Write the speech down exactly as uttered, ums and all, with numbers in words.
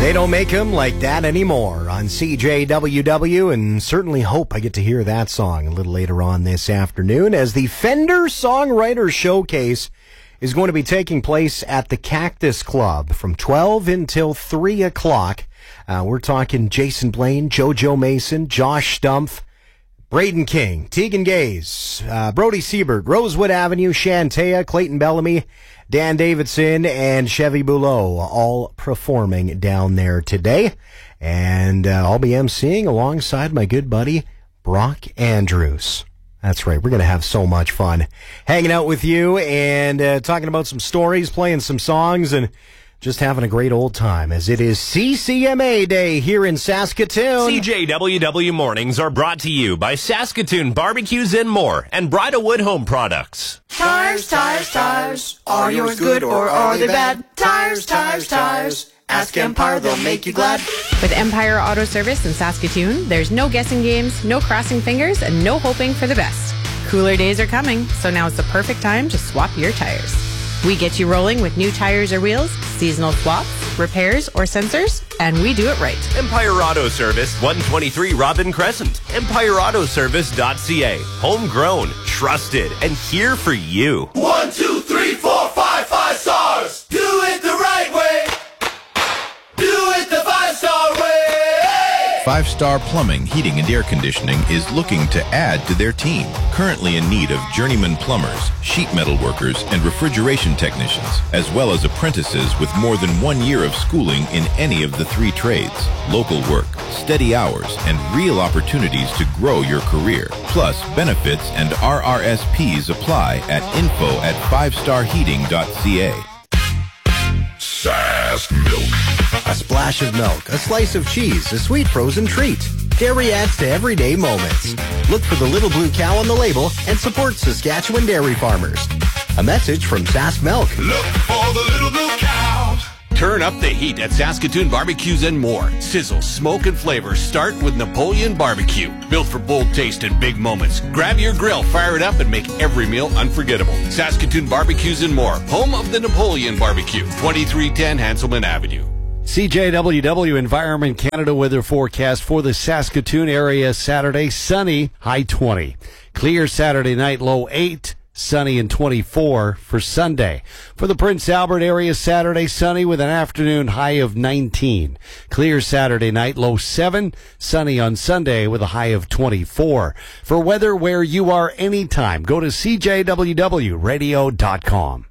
They don't make them like that anymore on C J W W, and certainly hope I get to hear that song a little later on this afternoon as the Fender Songwriter Showcase is going to be taking place at the Cactus Club from twelve until three o'clock. Uh, we're talking Jason Blaine, JoJo Mason, Josh Stumpf, Braden King, Tegan Gaze, uh, Brody Siebert, Rosewood Avenue, Shantea, Clayton Bellamy, Dan Davidson, and Chevy Boulot all performing down there today. And uh, I'll be emceeing alongside my good buddy, Brock Andrews. That's right, we're going to have so much fun hanging out with you and uh, talking about some stories, playing some songs, and just having a great old time as it is C C M A Day here in Saskatoon. C J W W Mornings are brought to you by Saskatoon Barbecues and More and Bridalwood Home Products. Tires, tires, tires. Are yours good or are they bad? Tires, tires, tires. Ask Empire, they'll make you glad. With Empire Auto Service in Saskatoon, there's no guessing games, no crossing fingers, and no hoping for the best. Cooler days are coming, so now is the perfect time to swap your tires. We get you rolling with new tires or wheels, seasonal swaps, repairs, or sensors, and we do it right. Empire Auto Service, one twenty-three Robin Crescent. Empire Auto Service dot C A. Homegrown, trusted, and here for you. One, two, three, four, five, five stars. Do it the right way. Do it the five-star way. Five Star Plumbing, Heating, and Air Conditioning is looking to add to their team. Currently in need of journeyman plumbers, sheet metal workers, and refrigeration technicians, as well as apprentices with more than one year of schooling in any of the three trades. Local work, steady hours, and real opportunities to grow your career. Plus, benefits and R R S Ps apply at info at five star heating dot C A. Sask Milk. A splash of milk, a slice of cheese, a sweet frozen treat. Dairy adds to everyday moments. Look for the little blue cow on the label and support Saskatchewan dairy farmers. A message from Sask Milk. Look for the little blue cows. Turn up the heat at Saskatoon Barbecues and More. Sizzle, smoke, and flavor start with Napoleon Barbecue. Built for bold taste and big moments. Grab your grill, fire it up, and make every meal unforgettable. Saskatoon Barbecues and More. Home of the Napoleon Barbecue. twenty-three ten Hanselman Avenue. C J W W Environment Canada weather forecast for the Saskatoon area Saturday. Sunny, high twenty. Clear Saturday night, low eight. Sunny and twenty-four for Sunday. For the Prince Albert area Saturday, sunny with an afternoon high of nineteen. Clear Saturday night, low seven. Sunny on Sunday with a high of twenty-four. For weather where you are anytime, go to C J W W radio dot com.